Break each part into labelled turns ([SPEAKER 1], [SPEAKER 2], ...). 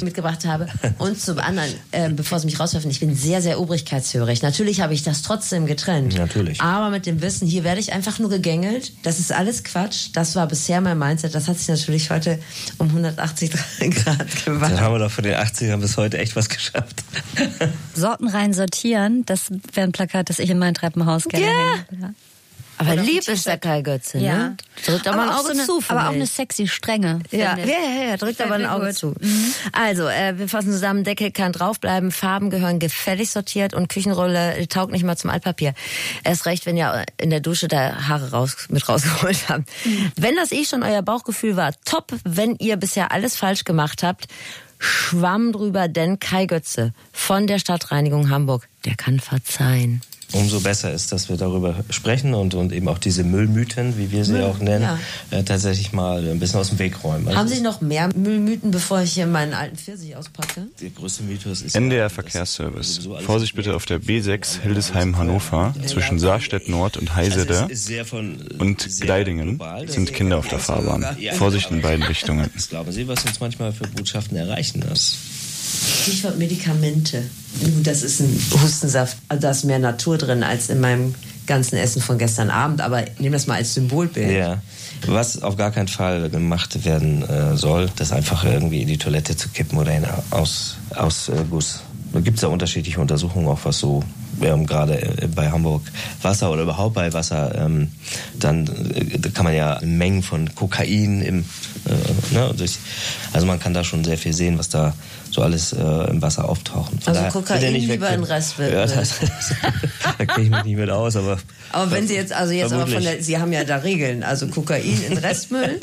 [SPEAKER 1] mitgebracht habe. Und zum anderen, bevor Sie mich rauswerfen, ich bin sehr, sehr obrigkeitshörig. Natürlich habe ich das trotzdem getrennt.
[SPEAKER 2] Natürlich.
[SPEAKER 1] Aber mit dem Wissen, hier werde ich einfach nur gegängelt. Das ist alles Quatsch. Das war bisher mein Mindset. Das hat sich natürlich heute um 180 Grad gewandelt.
[SPEAKER 2] Dann haben wir doch von den 80ern bis heute echt was geschafft.
[SPEAKER 3] Sortenrein sortieren, das wäre ein Plakat, das ich in mein Treppenhaus gerne hänge.
[SPEAKER 1] Aber lieb ist der Kai Götze, ne? Drückt aber ein Auge zu.
[SPEAKER 3] Aber auch eine sexy Strenge.
[SPEAKER 1] Ja, drückt aber ein Auge zu. Also, wir fassen zusammen, Deckel kann draufbleiben, Farben gehören gefällig sortiert und Küchenrolle taugt nicht mal zum Altpapier. Erst recht, wenn ihr in der Dusche da Haare mit rausgeholt habt. Wenn das schon euer Bauchgefühl war, top. Wenn ihr bisher alles falsch gemacht habt, Schwamm drüber, denn Kai Götze von der Stadtreinigung Hamburg, der kann verzeihen.
[SPEAKER 2] Umso besser ist, dass wir darüber sprechen und eben auch diese Müllmythen, wie wir sie auch nennen, tatsächlich mal ein bisschen aus dem Weg räumen. Also
[SPEAKER 1] haben Sie noch mehr Müllmythen, bevor ich hier meinen alten Pfirsich auspacke?
[SPEAKER 2] Der größte Mythos ist
[SPEAKER 4] NDR Verkehrsservice. Vorsicht bitte auf der B6 Hildesheim-Hannover zwischen Saarstedt Nord und Heisede und Gleidingen sind Kinder auf der Fahrbahn. Vorsicht in beiden Richtungen.
[SPEAKER 2] Was glauben Sie, was uns manchmal für Botschaften erreichen ist?
[SPEAKER 1] Stichwort Medikamente. Das ist ein Hustensaft, da ist mehr Natur drin als in meinem ganzen Essen von gestern Abend, aber nehmen das mal als Symbolbild.
[SPEAKER 2] Ja, was auf gar keinen Fall gemacht werden soll, das einfach irgendwie in die Toilette zu kippen oder in Ausguss. Da gibt es ja unterschiedliche Untersuchungen, auch was so gerade bei Hamburg Wasser oder überhaupt bei Wasser, dann kann man ja Mengen von Kokain also man kann da schon sehr viel sehen, was da so alles im Wasser auftauchen.
[SPEAKER 1] Also Kokain lieber in Restmüll.
[SPEAKER 2] Ja, da kenne ich mich nicht mit aus, aber
[SPEAKER 1] wenn Sie jetzt Sie haben ja da Regeln, also Kokain in Restmüll.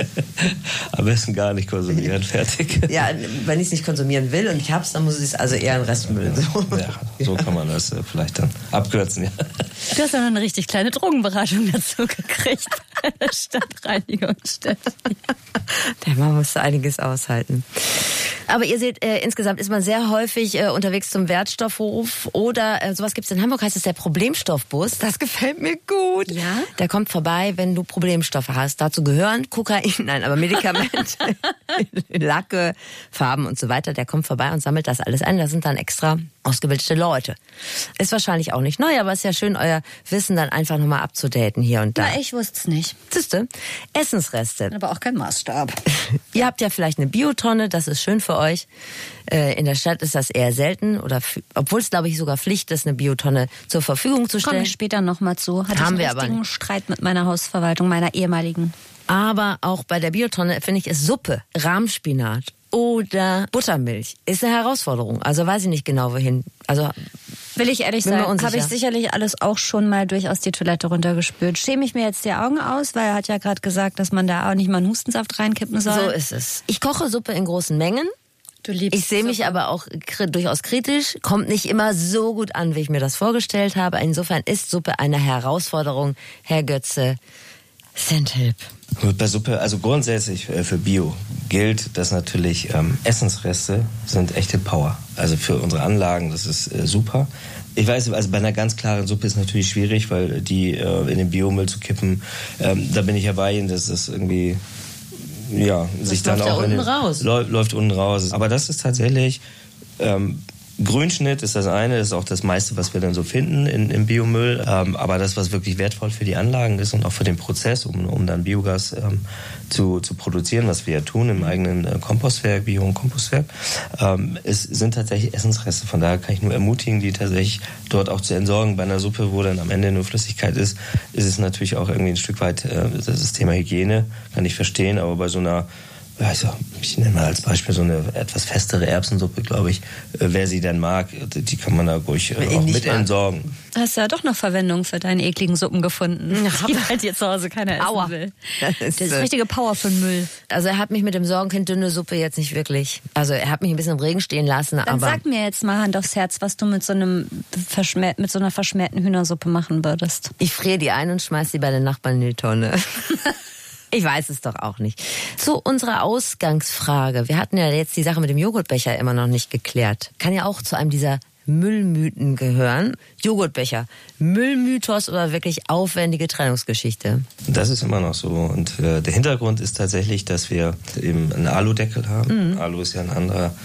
[SPEAKER 2] Am besten gar nicht konsumieren, fertig.
[SPEAKER 1] Ja, wenn ich es nicht konsumieren will und ich hab's, dann muss ich es also eher in Restmüll.
[SPEAKER 2] So kann man das vielleicht dann abkürzen, ja.
[SPEAKER 3] Du hast ja noch eine richtig kleine Drogenberatung dazu gekriegt bei der Stadtreinigungsstelle.
[SPEAKER 1] Der Mann musste einiges aushalten. Aber ihr seht, insgesamt ist man sehr häufig unterwegs zum Wertstoffhof oder sowas gibt's in Hamburg, heißt es der Problemstoffbus. Das gefällt mir gut.
[SPEAKER 3] Ja?
[SPEAKER 1] Der kommt vorbei, wenn du Problemstoffe hast. Dazu gehören Kokain, nein, aber Medikamente, Lacke, Farben und so weiter. Der kommt vorbei und sammelt das alles ein. Da sind dann extra ausgebildete Leute. Ist wahrscheinlich auch nicht neu, aber ist ja schön, euer Wissen dann einfach nochmal abzudaten hier und da.
[SPEAKER 3] Na, ich wusste es nicht.
[SPEAKER 1] Siehste, Essensreste.
[SPEAKER 3] Aber auch kein Maßstab.
[SPEAKER 1] Ihr habt ja vielleicht eine Biotonne, das ist schön für euch. In der Stadt ist das eher selten, obwohl es, glaube ich, sogar Pflicht ist, eine Biotonne zur Verfügung zu stellen.
[SPEAKER 3] Komme ich später nochmal zu. Hatte
[SPEAKER 1] Haben
[SPEAKER 3] ich
[SPEAKER 1] wir
[SPEAKER 3] einen
[SPEAKER 1] aber
[SPEAKER 3] richtigen Streit mit meiner Hausverwaltung, meiner ehemaligen.
[SPEAKER 1] Aber auch bei der Biotonne, finde ich, ist Suppe, Rahmspinat oder Buttermilch ist eine Herausforderung. Also weiß ich nicht genau, wohin. Also
[SPEAKER 3] will ich ehrlich sein, habe ich sicherlich alles auch schon mal durchaus die Toilette runtergespült. Schäme ich mir jetzt die Augen aus, weil er hat ja gerade gesagt, dass man da auch nicht mal einen Hustensaft reinkippen soll.
[SPEAKER 1] So ist es. Ich koche Suppe in großen Mengen.
[SPEAKER 3] Du liebst
[SPEAKER 1] Ich sehe mich aber auch durchaus kritisch. Kommt nicht immer so gut an, wie ich mir das vorgestellt habe. Insofern ist Suppe eine Herausforderung. Herr Götze, send help.
[SPEAKER 2] Bei Suppe, also grundsätzlich für Bio gilt, dass natürlich Essensreste sind echte Power. Also für unsere Anlagen, das ist super. Ich weiß, also bei einer ganz klaren Suppe ist natürlich schwierig, weil die in den Biomüll zu kippen, da bin ich ja bei Ihnen, dass das irgendwie das sich dann auch läuft unten raus. Aber das ist tatsächlich Grünschnitt ist das eine, das ist auch das meiste, was wir dann so finden im Biomüll. Aber das, was wirklich wertvoll für die Anlagen ist und auch für den Prozess, um dann Biogas zu produzieren, was wir ja tun im eigenen Kompostwerk, Bio- und Kompostwerk, sind tatsächlich Essensreste. Von daher kann ich nur ermutigen, die tatsächlich dort auch zu entsorgen. Bei einer Suppe, wo dann am Ende nur Flüssigkeit ist es natürlich auch irgendwie ein Stück weit das Thema Hygiene, kann ich verstehen. Aber bei so einer ich nenne mal als Beispiel so eine etwas festere Erbsensuppe, glaube ich. Wer sie denn mag, die kann man da ruhig auch mit entsorgen.
[SPEAKER 3] Hast ja doch noch Verwendung für deine ekligen Suppen gefunden, die halt jetzt zu Hause keiner essen will. Das ist richtige Power für den Müll.
[SPEAKER 1] Also er hat mich mit dem Sorgenkind dünne Suppe jetzt nicht wirklich. Also er hat mich ein bisschen im Regen stehen lassen.
[SPEAKER 3] Dann sag mir jetzt mal Hand aufs Herz, was du mit so einer verschmähten Hühnersuppe machen würdest.
[SPEAKER 1] Ich friere die ein und schmeiß die bei den Nachbarn in die Tonne. Ich weiß es doch auch nicht. Zu unserer Ausgangsfrage. Wir hatten ja jetzt die Sache mit dem Joghurtbecher immer noch nicht geklärt. Kann ja auch zu einem dieser Müllmythen gehören. Joghurtbecher, Müllmythos oder wirklich aufwendige Trennungsgeschichte?
[SPEAKER 2] Das ist immer noch so. Und der Hintergrund ist tatsächlich, dass wir eben einen Aludeckel haben. Alu ist ja ein anderer